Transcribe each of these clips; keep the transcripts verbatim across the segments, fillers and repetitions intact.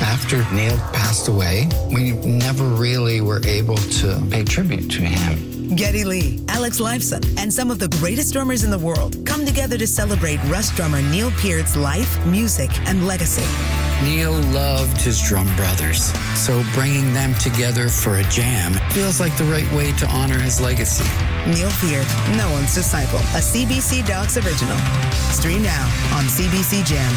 After Neil passed away, we never really were able to pay tribute to him. Geddy Lee, Alex Lifeson, and some of the greatest drummers in the world come together to celebrate Rush drummer Neil Peart's life, music, and legacy. Neil loved his drum brothers, so bringing them together for a jam feels like the right way to honor his legacy. Neil Peart, no one's disciple, a C B C Docs original. Stream now on C B C Jam.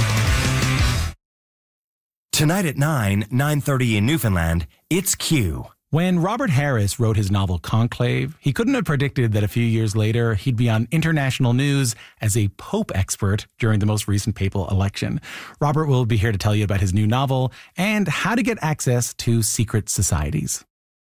Tonight at nine, nine thirty in Newfoundland, it's Q. When Robert Harris wrote his novel Conclave, he couldn't have predicted that a few years later he'd be on international news as a Pope expert during the most recent papal election. Robert will be here to tell you about his new novel and how to get access to secret societies.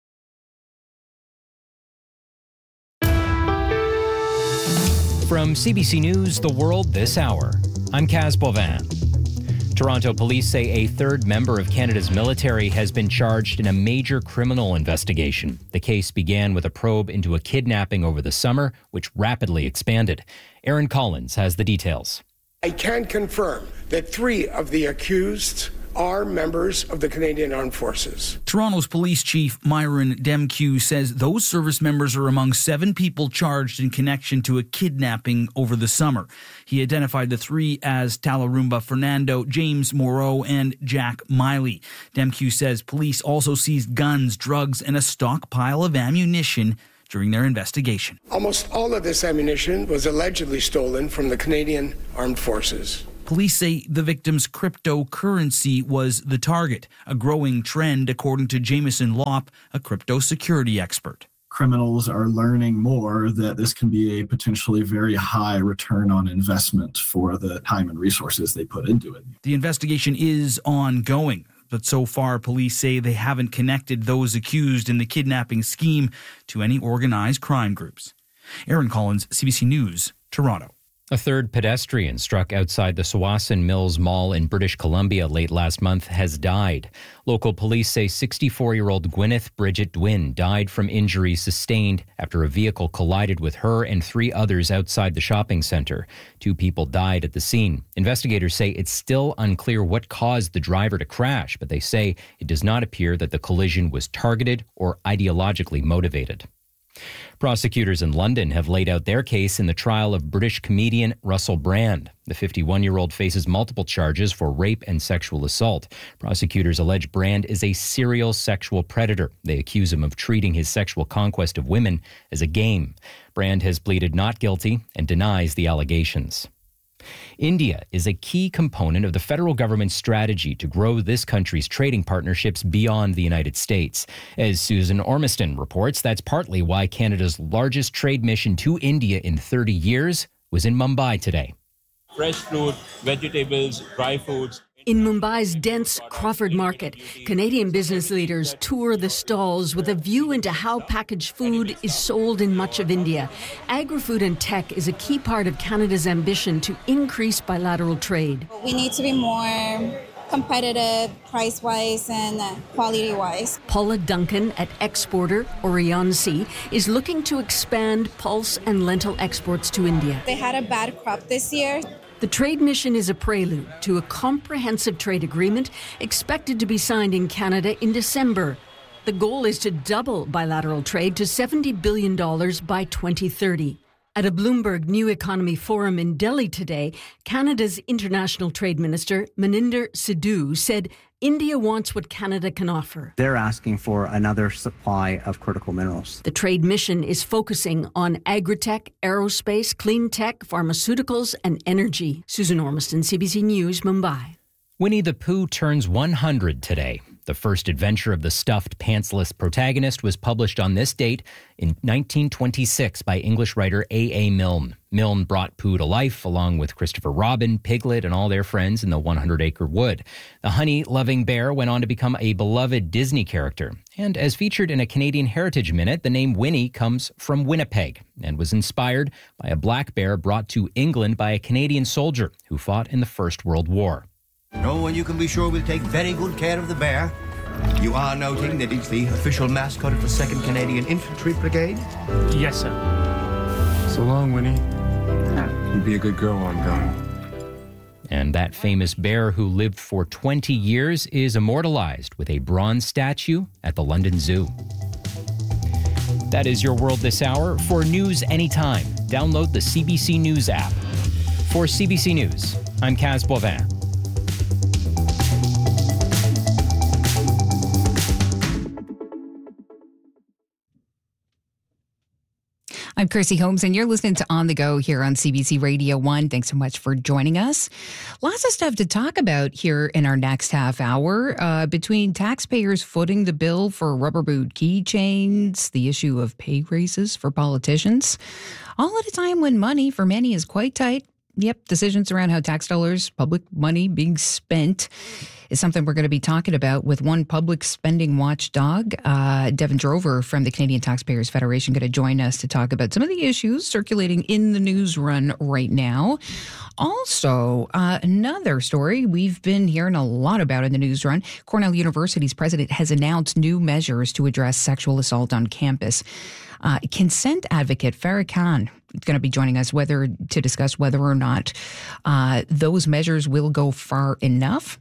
From C B C News, The World This Hour, I'm Kaz Bovan. Toronto police say a third member of Canada's military has been charged in a major criminal investigation. The case began with a probe into a kidnapping over the summer, which rapidly expanded. Aaron Collins has the details. I can confirm that three of the accused are members of the Canadian Armed Forces. Toronto's police chief, Myron Demkew, says those service members are among seven people charged in connection to a kidnapping over the summer. He identified the three as Talarumba Fernando, James Moreau, and Jack Miley. Demkew says police also seized guns, drugs, and a stockpile of ammunition during their investigation. Almost all of this ammunition was allegedly stolen from the Canadian Armed Forces. Police say the victim's cryptocurrency was the target, a growing trend according to Jameson Lopp, a crypto security expert. Criminals are learning more that this can be a potentially very high return on investment for the time and resources they put into it. The investigation is ongoing, but so far police say they haven't connected those accused in the kidnapping scheme to any organized crime groups. Aaron Collins, C B C News, Toronto. A third pedestrian struck outside the Tsawwassen Mills Mall in British Columbia late last month has died. Local police say sixty-four-year-old Gwyneth Bridget Dwin died from injuries sustained after a vehicle collided with her and three others outside the shopping center. Two people died at the scene. Investigators say it's still unclear what caused the driver to crash, but they say it does not appear that the collision was targeted or ideologically motivated. Prosecutors in London have laid out their case in the trial of British comedian Russell Brand. The fifty-one-year-old faces multiple charges for rape and sexual assault. Prosecutors allege Brand is a serial sexual predator. They accuse him of treating his sexual conquest of women as a game. Brand has pleaded not guilty and denies the allegations. India is a key component of the federal government's strategy to grow this country's trading partnerships beyond the United States. As Susan Ormiston reports, that's partly why Canada's largest trade mission to India in thirty years was in Mumbai today. Fresh fruit, vegetables, dry foods. In Mumbai's dense Crawford Market, Canadian business leaders tour the stalls with a view into how packaged food is sold in much of India. Agri-food and tech is a key part of Canada's ambition to increase bilateral trade. We need to be more competitive price-wise and quality-wise. Paula Duncan at exporter Orion-C is looking to expand pulse and lentil exports to India. They had a bad crop this year. The trade mission is a prelude to a comprehensive trade agreement expected to be signed in Canada in December. The goal is to double bilateral trade to seventy billion dollars by twenty thirty. At a Bloomberg New Economy Forum in Delhi today, Canada's International Trade Minister, Maninder Sidhu, said India wants what Canada can offer. They're asking for another supply of critical minerals. The trade mission is focusing on agri-tech, aerospace, clean tech, pharmaceuticals, and energy. Susan Ormiston, C B C News, Mumbai. Winnie the Pooh turns one hundred today. The first adventure of the stuffed, pantsless protagonist was published on this date in nineteen twenty-six by English writer A A. Milne. Milne brought Pooh to life along with Christopher Robin, Piglet, and all their friends in the hundred acre wood. The honey-loving bear went on to become a beloved Disney character. And as featured in a Canadian Heritage Minute, the name Winnie comes from Winnipeg and was inspired by a black bear brought to England by a Canadian soldier who fought in the First World War. No one you can be sure will take very good care of the bear. You are noting that it's the official mascot of the second Canadian Infantry Brigade? Yes, sir. So long, Winnie. You'd be a good girl while I'm gone. And that famous bear who lived for twenty years is immortalized with a bronze statue at the London Zoo. That is your world this hour. For news anytime, download the C B C News app. For C B C News, I'm Kaz Boivin. I'm Kirsty Holmes, and you're listening to On the Go here on C B C Radio one. Thanks so much for joining us. Lots of stuff to talk about here in our next half hour. Uh, between taxpayers footing the bill for rubber boot keychains, the issue of pay raises for politicians, all at a time when money for many is quite tight. Yep, decisions around how tax dollars, public money being spent, is something we're going to be talking about with one public spending watchdog. Uh, Devin Drover from the Canadian Taxpayers Federation going to join us to talk about some of the issues circulating in the news run right now. Also, uh, another story we've been hearing a lot about in the news run. Cornell University's president has announced new measures to address sexual assault on campus. Uh, consent advocate Farah Khan is going to be joining us whether to discuss whether or not uh, those measures will go far enough.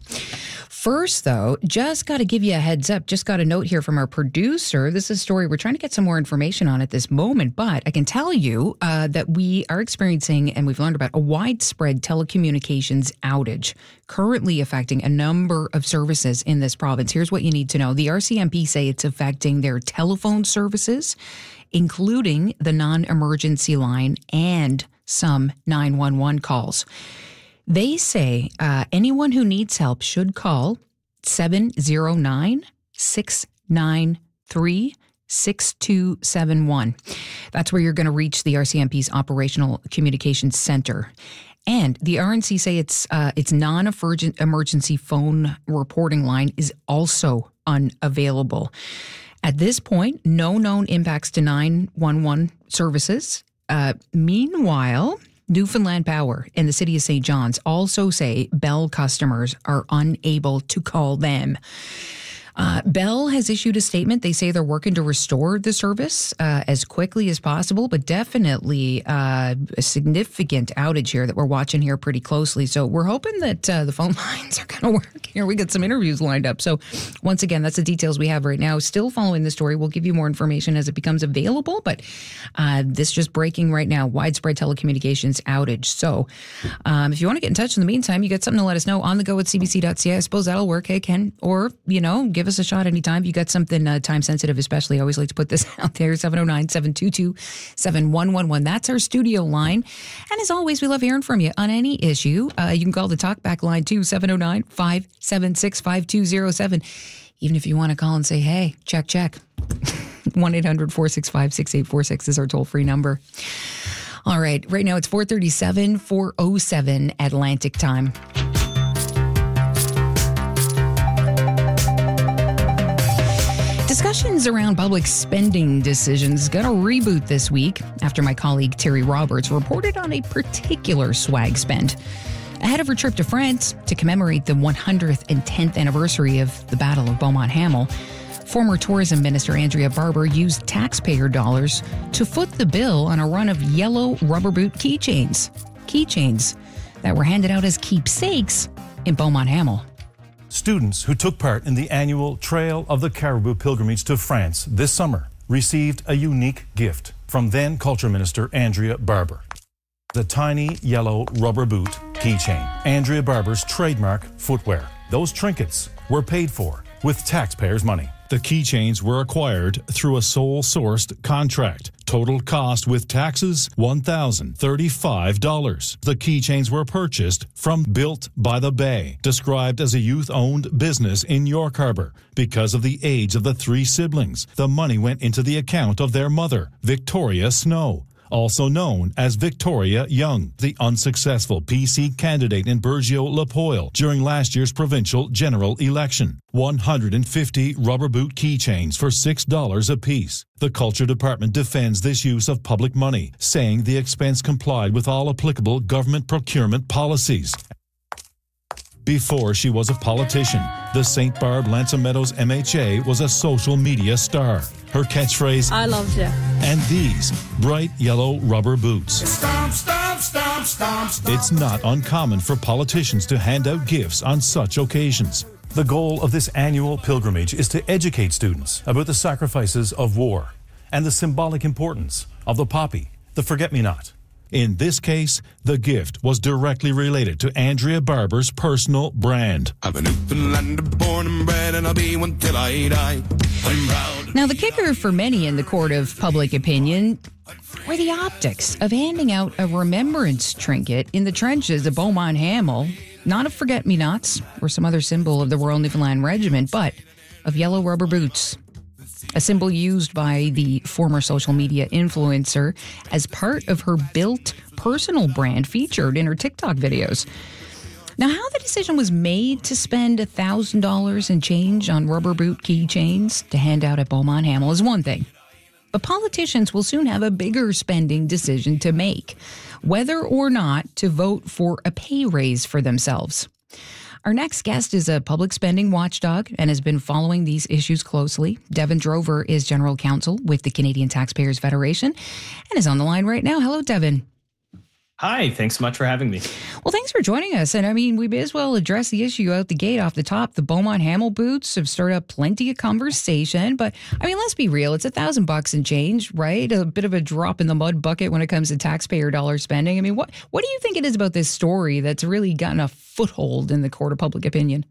First, though, just got to give you a heads up. Just got a note here from our producer. This is a story we're trying to get some more information on at this moment, but I can tell you uh, that we are experiencing, and we've learned about, a widespread telecommunications outage currently affecting a number of services in this province. Here's what you need to know. The R C M P say it's affecting their telephone services, including the non-emergency line and some nine one one calls. They say uh, anyone who needs help should call seven zero nine, six nine three, six two seven one. That's where you're going to reach the R C M P's Operational Communications Center. And the R N C say its uh, its non-emergency phone reporting line is also unavailable. At this point, no known impacts to nine one one services. Uh, meanwhile, Newfoundland Power and the City of Saint John's also say Bell customers are unable to call them. Uh, Bell has issued a statement. They say they're working to restore the service uh, as quickly as possible, but definitely uh, a significant outage here that we're watching here pretty closely. So we're hoping that uh, the phone lines are going to work here. We got some interviews lined up. So once again, that's the details we have right now. Still following the story. We'll give you more information as it becomes available, but uh, this just breaking right now, widespread telecommunications outage. So um, if you want to get in touch in the meantime, you got something to let us know on the go at c b c dot c a. I suppose that'll work. Hey, Ken, or, you know, give Give us a shot anytime. You got something uh, time sensitive, especially. I always like to put this out there. seven oh nine, seven two two, seven one one one. That's our studio line. And as always, we love hearing from you on any issue. Uh, you can call the talkback line too, seven oh nine, five seven six, five two oh seven. Even if you want to call and say, hey, check, check. one eight hundred, four six five, six eight four six is our toll free number. All right. Right now it's four thirty-seven, four oh seven Atlantic time. Discussions around public spending decisions got a reboot this week after my colleague Terry Roberts reported on a particular swag spend. Ahead of her trip to France to commemorate the one hundred tenth anniversary of the Battle of Beaumont Hamel, former tourism minister Andrea Barber used taxpayer dollars to foot the bill on a run of yellow rubber boot keychains. Keychains that were handed out as keepsakes in Beaumont Hamel. Students who took part in the annual Trail of the Caribou pilgrimage to France this summer received a unique gift from then Culture Minister Andrea Barber. The tiny yellow rubber boot keychain, Andrea Barber's trademark footwear. Those trinkets were paid for with taxpayers' money. The keychains were acquired through a sole-sourced contract. Total cost with taxes, one thousand thirty-five dollars. The keychains were purchased from Built by the Bay, described as a youth-owned business in York Harbor. Because of the age of the three siblings, the money went into the account of their mother, Victoria Snow, also known as Victoria Young, the unsuccessful P C candidate in Burgeo-Lapoile during last year's provincial general election. one hundred fifty rubber boot keychains for six dollars apiece. The Culture Department defends this use of public money, saying the expense complied with all applicable government procurement policies. Before she was a politician, the Saint Barb Lansom Meadows M H A was a social media star. Her catchphrase, I loved it. And these bright yellow rubber boots. Stomp, stomp, stomp, stomp, stomp. It's not uncommon for politicians to hand out gifts on such occasions. The goal of this annual pilgrimage is to educate students about the sacrifices of war and the symbolic importance of the poppy, the forget-me-not. In this case, the gift was directly related to Andrea Barber's personal brand. I'm a Newfoundlander born and bred, and I'll be one till I die. I'm proud. Now, the kicker for many in the court of public opinion were the optics of handing out a remembrance trinket in the trenches of Beaumont Hamel, not of forget-me-nots or some other symbol of the Royal Newfoundland Regiment, but of yellow rubber boots. A symbol used by the former social media influencer as part of her built personal brand featured in her TikTok videos. Now, how the decision was made to spend one thousand dollars and change on rubber boot keychains to hand out at Beaumont Hamel is one thing. But politicians will soon have a bigger spending decision to make, whether or not to vote for a pay raise for themselves. Our next guest is a public spending watchdog and has been following these issues closely. Devin Drover is general counsel with the Canadian Taxpayers Federation and is on the line right now. Hello, Devin. Hi, thanks so much for having me. Well, thanks for joining us. And I mean, we may as well address the issue out the gate off the top. The Beaumont Hamel boots have stirred up plenty of conversation. But I mean, let's be real. It's a thousand bucks and change, right? A bit of a drop in the mud bucket when it comes to taxpayer dollar spending. I mean, what, what do you think it is about this story that's really gotten a foothold in the court of public opinion?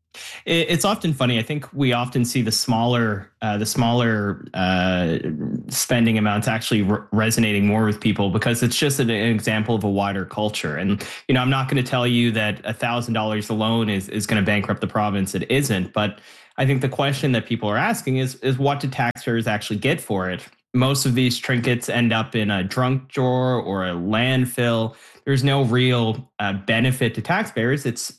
It's often funny. I think we often see the smaller, uh, the smaller uh, spending amounts actually re- resonating more with people because it's just an, an example of a wider culture. And you know, I'm not going to tell you that a thousand dollars alone is is going to bankrupt the province. It isn't. But I think the question that people are asking is is what do taxpayers actually get for it? Most of these trinkets end up in a junk drawer or a landfill. There's no real uh, benefit to taxpayers. It's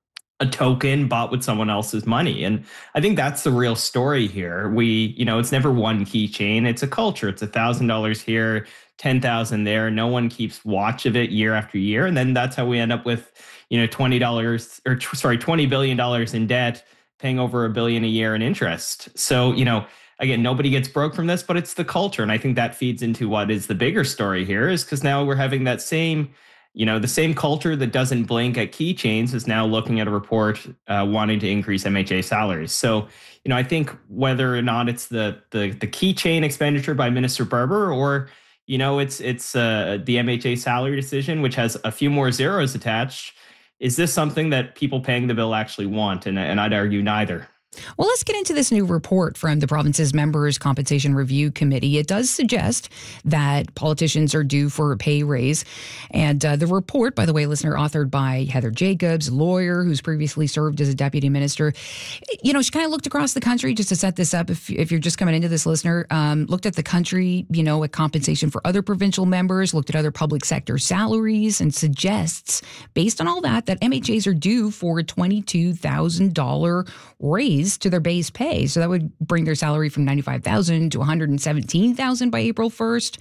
a token bought with someone else's money. And I think that's the real story here. We, you know, it's never one keychain. It's a culture. It's a thousand dollars here, ten thousand there. No one keeps watch of it year after year. And then that's how we end up with, you know, twenty dollars or sorry, twenty billion dollars in debt, paying over a billion a year in interest. So, you know, again, nobody gets broke from this, but it's the culture. And I think that feeds into what is the bigger story here is because now we're having that same You know, the same culture that doesn't blink at keychains is now looking at a report uh, wanting to increase M H A salaries. So, you know, I think whether or not it's the the, the keychain expenditure by Minister Barber or, you know, it's it's uh, the M H A salary decision, which has a few more zeros attached, is this something that people paying the bill actually want? And, and I'd argue neither. Well, let's get into this new report from the province's Members' Compensation Review Committee. It does suggest that politicians are due for a pay raise. And uh, the report, by the way, listener, authored by Heather Jacobs, a lawyer who's previously served as a deputy minister. You know, she kind of looked across the country, just to set this up, if, if you're just coming into this, listener, um, looked at the country, you know, at compensation for other provincial members, looked at other public sector salaries, and suggests, based on all that, that M H As are due for a twenty-two thousand dollars raise to their base pay. So that would bring their salary from ninety-five thousand dollars to one hundred seventeen thousand dollars by April first.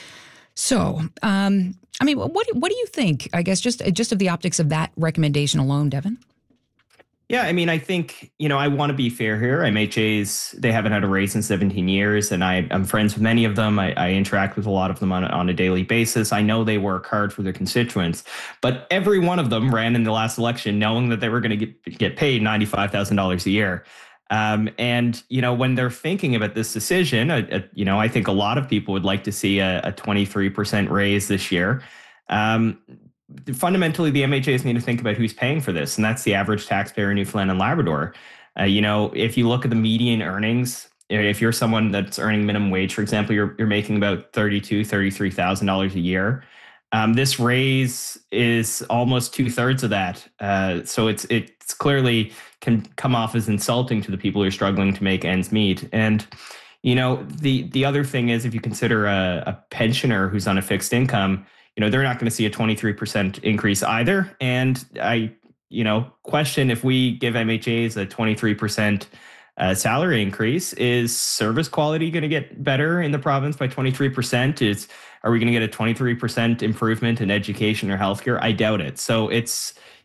So, um, I mean, what what do you think? I guess just just of the optics of that recommendation alone, Devin? Yeah, I mean, I think, you know, I want to be fair here. M H As, they haven't had a raise in seventeen years, and I, I'm friends with many of them. I, I interact with a lot of them on, on a daily basis. I know they work hard for their constituents, but every one of them ran in the last election knowing that they were going to get, get paid ninety-five thousand dollars a year. Um, and, you know, when they're thinking about this decision, uh, uh, you know, I think a lot of people would like to see a, a twenty-three percent raise this year. Um, Fundamentally, the M H As need to think about who's paying for this, and that's the average taxpayer in Newfoundland and Labrador. Uh, you know, if you look at the median earnings, if you're someone that's earning minimum wage, for example, you're you're making about thirty-two thousand dollars, thirty-three thousand dollars a year. Um, this raise is almost two thirds of that. Uh, so it's it's clearly can come off as insulting to the people who are struggling to make ends meet. And you know, the the other thing is, if you consider a, a pensioner who's on a fixed income, you know, they're not going to see a twenty-three percent increase either. And I, you know, question if we give M H As a twenty-three percent uh, salary increase, is service quality going to get better in the province by twenty-three percent? Is, are we going to get a twenty-three percent improvement in education or healthcare? I doubt it. So it's,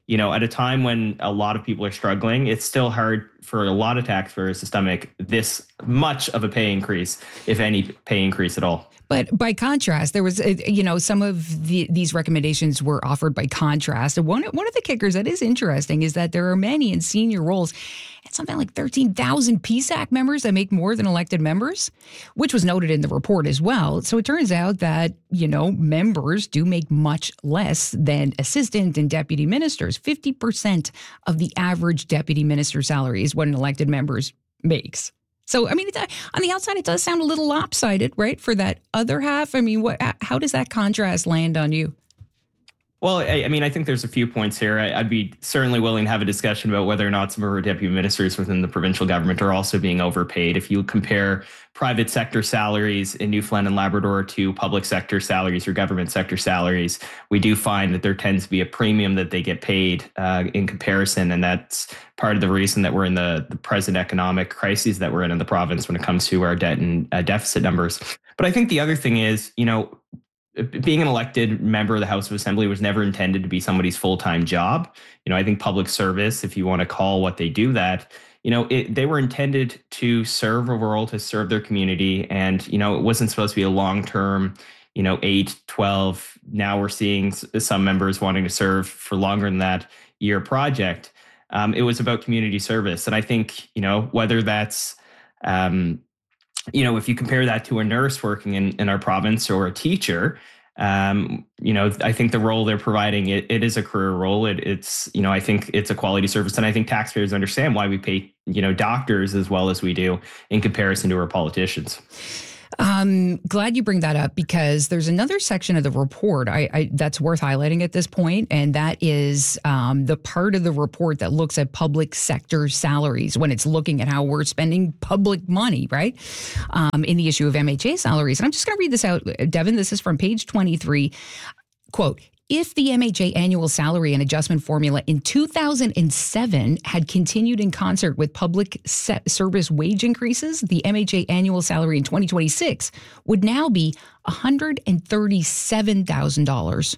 you know, at a time when a lot of people are struggling, it's still hard for a lot of taxpayers to stomach this much of a pay increase, if any pay increase at all. But by contrast, there was, you know, some of the, these recommendations were offered by contrast. And one, one of the kickers that is interesting is that there are many in senior roles, and something like thirteen thousand P SAC members that make more than elected members, which was noted in the report as well. So it turns out that, you know, members do make much less than assistant and deputy ministers. fifty percent of the average deputy minister salary is what an elected member makes. So, I mean, it's, on the outside, it does sound a little lopsided, right? For that other half. I mean, what? How does that contrast land on you? Well, I, I mean, I think there's a few points here. I, I'd be certainly willing to have a discussion about whether or not some of our deputy ministers within the provincial government are also being overpaid. If you compare private sector salaries in Newfoundland and Labrador to public sector salaries or government sector salaries, we do find that there tends to be a premium that they get paid uh, in comparison. And that's part of the reason that we're in the, the present economic crises that we're in in the province when it comes to our debt and uh, deficit numbers. But I think the other thing is, you know, being an elected member of the House of Assembly was never intended to be somebody's full-time job. You know, I think public service, if you want to call what they do that, you know, it, they were intended to serve a role, to serve their community. And, you know, it wasn't supposed to be a long-term, you know, eight, twelve. Now we're seeing some members wanting to serve for longer than that year project. Um, it was about community service. And I think, you know, whether that's, um, you know, if you compare that to a nurse working in, in our province or a teacher, um, you know, I think the role they're providing, it, it is a career role. It, it's, you know, I think it's a quality service. And I think taxpayers understand why we pay, you know, doctors as well as we do in comparison to our politicians. Um, glad you bring that up, because there's another section of the report I, I, that's worth highlighting at this point, and that is um, the part of the report that looks at public sector salaries when it's looking at how we're spending public money, right, um, in the issue of M H A salaries. And I'm just going to read this out, Devin. This is from page twenty-three. Quote, if the M H A annual salary and adjustment formula in two thousand seven had continued in concert with public service wage increases, the M H A annual salary in twenty twenty-six would now be one hundred thirty-seven thousand dollars.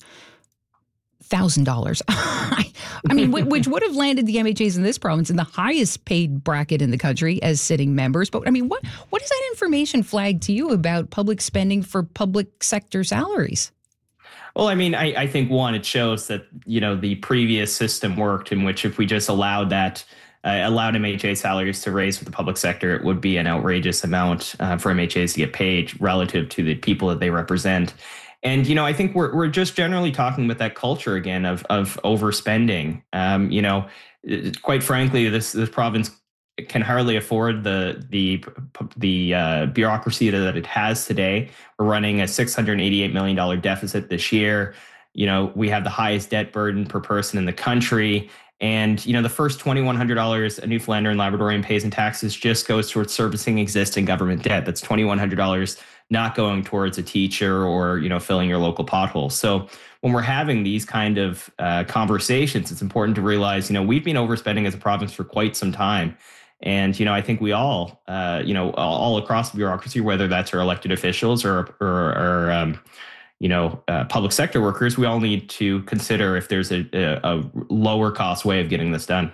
Thousand dollars. I mean, which would have landed the M H As in this province in the highest paid bracket in the country as sitting members. But I mean, what what does that information flag to you about public spending for public sector salaries? Well, I mean, I, I think, one, it shows that, you know, the previous system worked, in which if we just allowed that, uh, allowed M H A salaries to raise with the public sector, it would be an outrageous amount uh, for M H As to get paid relative to the people that they represent. And, you know, I think we're we're just generally talking about that culture again of of overspending. Um, you know, quite frankly, this this province can hardly afford the the the uh, bureaucracy that it has today. We're running a six hundred eighty-eight million dollars deficit this year. You know, we have the highest debt burden per person in the country. And, you know, the first two thousand one hundred dollars a Newfoundlander and Labradorian pays in taxes just goes towards servicing existing government debt. That's two thousand one hundred dollars not going towards a teacher or, you know, filling your local pothole. So when we're having these kind of uh, conversations, it's important to realize, you know, we've been overspending as a province for quite some time. And, you know, I think we all, uh, you know, all across the bureaucracy, whether that's our elected officials or, or, or um, you know, uh, public sector workers, we all need to consider if there's a, a, a lower cost way of getting this done.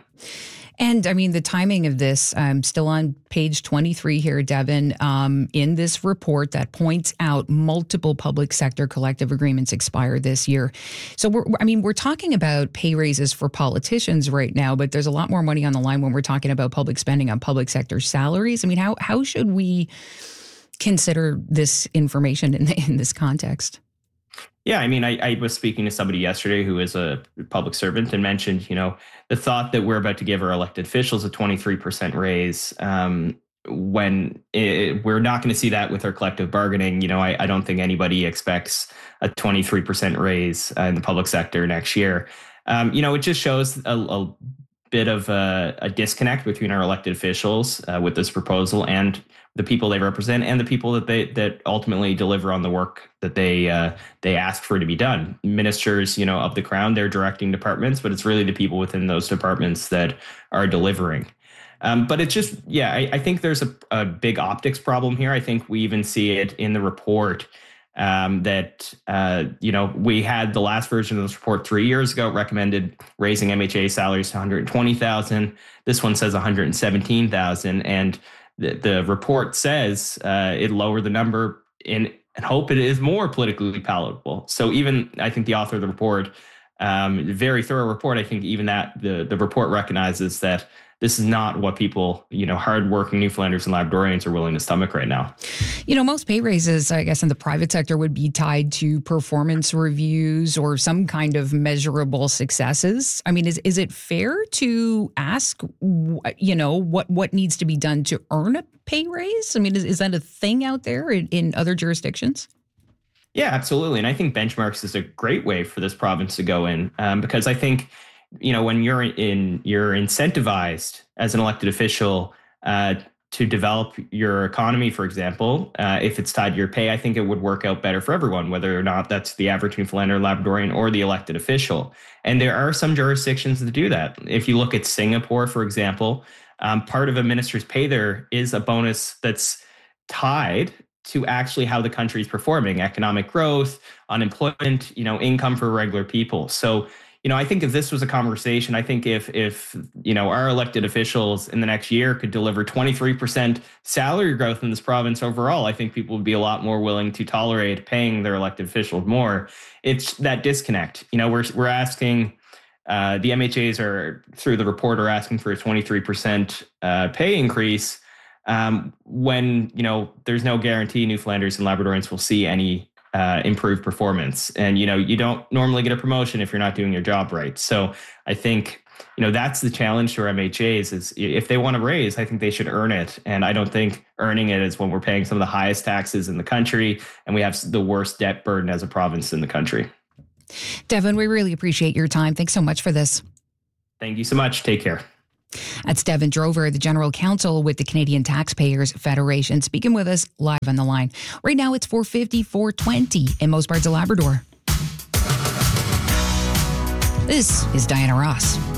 And I mean, the timing of this, I'm still on page twenty-three here, Devin, um, in this report that points out multiple public sector collective agreements expire this year. So, we're, I mean, we're talking about pay raises for politicians right now, but there's a lot more money on the line when we're talking about public spending on public sector salaries. I mean, how how should we consider this information in, in this context? Yeah, I mean, I, I was speaking to somebody yesterday who is a public servant and mentioned, you know, the thought that we're about to give our elected officials a twenty-three percent raise um, when it, we're not going to see that with our collective bargaining. You know, I, I don't think anybody expects a twenty-three percent raise uh, in the public sector next year. Um, you know, it just shows a, a bit of a, a disconnect between our elected officials uh, with this proposal and the people they represent and the people that they that ultimately deliver on the work that they uh, they ask for to be done. Ministers, you know, of the crown, they're directing departments, but it's really the people within those departments that are delivering. Um, but it's just, yeah, I, I think there's a, a big optics problem here. I think we even see it in the report. Um, that, uh, you know, we had the last version of this report three years ago, recommended raising M H A salaries to one hundred twenty thousand dollars. This one says one hundred seventeen thousand dollars. And the, the report says uh, it lowered the number in and hope it is more politically palatable. So even, I think the author of the report, um, very thorough report, I think even that the, the report recognizes that this is not what people, you know, hardworking Newfoundlanders and Labradorians are willing to stomach right now. You know, most pay raises, I guess, in the private sector would be tied to performance reviews or some kind of measurable successes. I mean, is is it fair to ask, you know, what, what needs to be done to earn a pay raise? I mean, is, is that a thing out there in, in other jurisdictions? Yeah, absolutely. And I think benchmarks is a great way for this province to go in um, because I think, you know, when you're in, you're incentivized as an elected official uh, to develop your economy, for example, uh, if it's tied to your pay, I think it would work out better for everyone, whether or not that's the average Newfoundlander, Labradorian, or the elected official. And there are some jurisdictions that do that. If you look at Singapore, for example, um, part of a minister's pay there is a bonus that's tied to actually how the country is performing, economic growth, unemployment, you know, income for regular people. So, you know, I think if this was a conversation, I think if, if you know, our elected officials in the next year could deliver twenty-three percent salary growth in this province overall, I think people would be a lot more willing to tolerate paying their elected officials more. It's that disconnect. You know, we're we're asking, uh, the M H As are, through the report, are asking for a twenty-three percent uh, pay increase um, when, you know, there's no guarantee Newfoundlanders and Labradorians will see any Uh, improved performance. And, you know, you don't normally get a promotion if you're not doing your job right. So I think, you know, that's the challenge to our M H As is if they want to raise, I think they should earn it. And I don't think earning it is when we're paying some of the highest taxes in the country and we have the worst debt burden as a province in the country. Devin, we really appreciate your time. Thanks so much for this. Thank you so much. Take care. That's Devin Drover, the General Counsel with the Canadian Taxpayers Federation, speaking with us live on the line. Right now it's four fifty, four twenty in most parts of Labrador. This is Diana Ross.